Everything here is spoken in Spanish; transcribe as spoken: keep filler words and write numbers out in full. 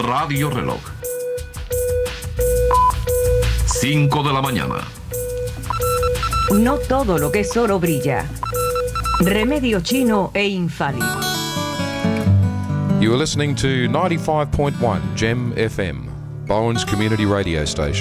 Radio Reloj. cinco de la mañana. No todo lo que es oro brilla. Remedio chino e infalible. You are listening to ninety-five point one Gem F M, Bowen's community radio station.